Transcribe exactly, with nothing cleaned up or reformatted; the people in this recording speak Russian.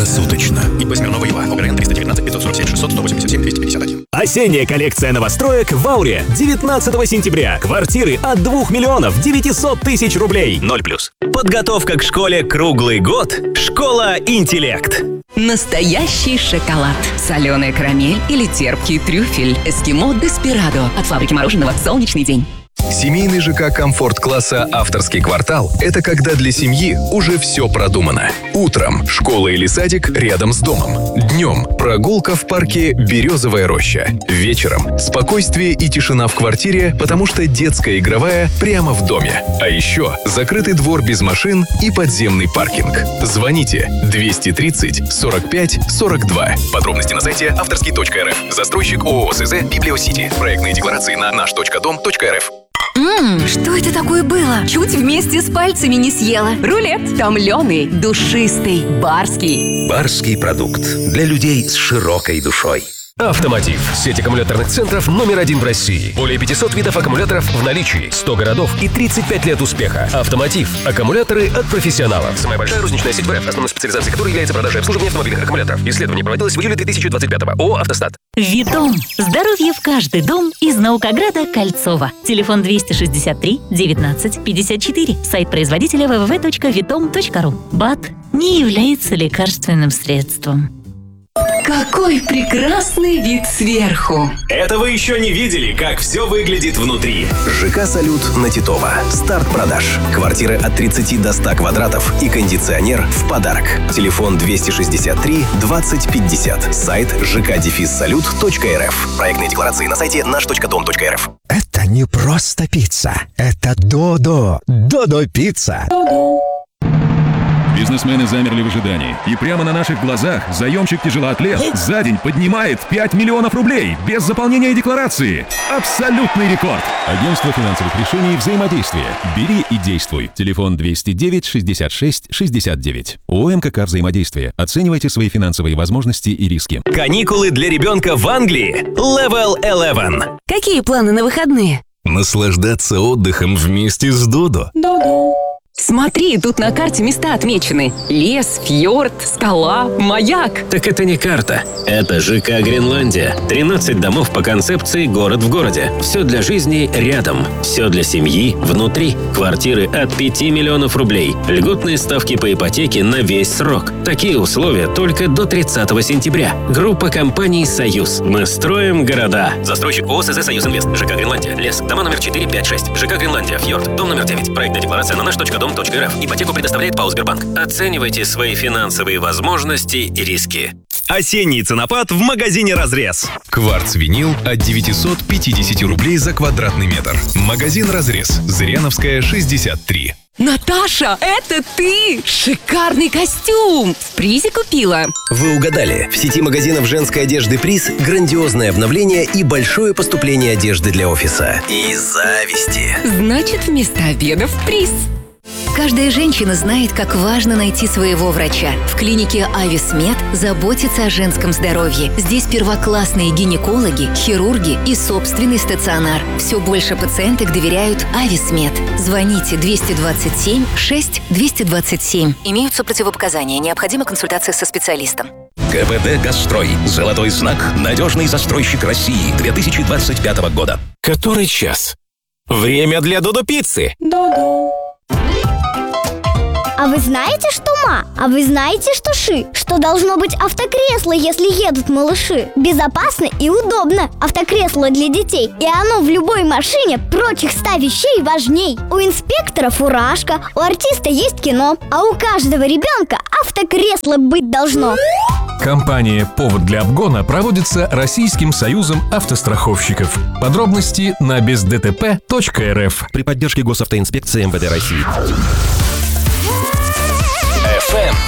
круглосуточно. ип Смирнова Ила. ОГРН триста девятнадцать пятьсот сорок семь шестьсот сто восемьдесят семь двести пятьдесят один. Осенняя коллекция новостроек в Ауре. девятнадцатого сентября. Квартиры от двух миллионов девятисот тысяч рублей. ноль плюс. Подготовка к школе круглый год. Школа «Интеллект». Настоящий шоколад. Соленая карамель или терпкий трюфель. Эскимо Деспирадо. От фабрики мороженого «Солнечный день». Семейный ЖК комфорт-класса «Авторский квартал» — это когда для семьи уже все продумано. Утром школа или садик рядом с домом. Днем прогулка в парке «Березовая роща». Вечером спокойствие и тишина в квартире, потому что детская игровая прямо в доме. А еще закрытый двор без машин и подземный паркинг. Звоните двести тридцать сорок пять сорок два. Подробности на сайте авторский точка эр эф. Застройщик ООО СЗ «Библиосити». Проектные декларации на наш точка дом точка эр эф. Ммм, что это такое было? Чуть вместе с пальцами не съела. Рулет томленый, душистый, барский. Барский продукт для людей с широкой душой. Автомотив. Сеть аккумуляторных центров номер один в России. Более пятисот видов аккумуляторов в наличии. сто городов и тридцать пять лет успеха. Автомотив. Аккумуляторы от профессионалов. Самая большая розничная сеть в РФ, основной специализацией которой является продажа и обслуживание автомобильных аккумуляторов. Исследование проводилось в июле две тысячи двадцать пятого. ООО «Автостат». Витом. Здоровье в каждый дом из Наукограда Кольцова. Телефон двести шестьдесят три девятнадцать пятьдесят четыре. Сайт производителя дабл ю дабл ю дабл ю точка витом точка ру. БАД не является лекарственным средством. Какой прекрасный вид сверху! Это вы еще не видели, как все выглядит внутри. ЖК «Салют» на Титова. Старт продаж. Квартиры от тридцати до ста квадратов и кондиционер в подарок. Телефон двести шестьдесят три двадцать пятьдесят. Сайт жэ ка салют точка эр эф. Проектные декларации на сайте наш точка дом точка эр эф. Это не просто пицца. Это Додо. Додо пицца. Бизнесмены замерли в ожидании. И прямо на наших глазах заемщик-тяжелоатлет за день поднимает пять миллионов рублей без заполнения декларации. Абсолютный рекорд. Агентство финансовых решений «Взаимодействие». Бери и действуй. Телефон двести девять шестьдесят шесть шестьдесят девять. ООО «МКК Взаимодействие». Оценивайте свои финансовые возможности и риски. Каникулы для ребенка в Англии. Level одиннадцать. Какие планы на выходные? Наслаждаться отдыхом вместе с Додо. Додо. Смотри, тут на карте места отмечены. Лес, фьорд, скала, маяк. Так это не карта. Это ЖК «Гренландия». тринадцать домов по концепции «Город в городе». Все для жизни рядом. Все для семьи внутри. Квартиры от пяти миллионов рублей. Льготные ставки по ипотеке на весь срок. Такие условия только до тридцатого сентября. Группа компаний «Союз». Мы строим города. Застройщик ООО СЗ «Союз Инвест». ЖК «Гренландия». Лес. Дома номер четыре, пять, шесть. ЖК «Гренландия». Фьорд. Дом номер девять. Проектная декларация на наш точка дом точка эр эф. Ипотеку предоставляет ПАО «Сбербанк». Оценивайте свои финансовые возможности и риски. Осенний ценопад в магазине «Разрез». Кварц-винил от девятисот пятидесяти рублей за квадратный метр. Магазин «Разрез». Зыряновская, шестьдесят три. Наташа, это ты! Шикарный костюм! В призе купила. Вы угадали. В сети магазинов женской одежды «Приз» грандиозное обновление и большое поступление одежды для офиса. И зависти. Значит, вместо обеда в приз. Каждая женщина знает, как важно найти своего врача. В клинике «Ависмед» заботятся о женском здоровье. Здесь первоклассные гинекологи, хирурги и собственный стационар. Все больше пациенток доверяют «Ависмед». Звоните двести двадцать семь шесть двести двадцать семь. Имеются противопоказания. Необходима консультация со специалистом. КПД «Газстрой». Золотой знак. Надежный застройщик России две тысячи двадцать пятого года. Который час? Время для Додо-пиццы. Додо. А вы знаете, что ма? А вы знаете, что ши? Что должно быть автокресло, если едут малыши? Безопасно и удобно. Автокресло для детей. И оно в любой машине прочих ста вещей важней. У инспектора фуражка, у артиста есть кино, а у каждого ребенка автокресло быть должно. Кампания «Повод для обгона» проводится Российским союзом автостраховщиков. Подробности на без дэ тэ пэ точка эр эф. При поддержке Госавтоинспекции эм вэ дэ России. эф эм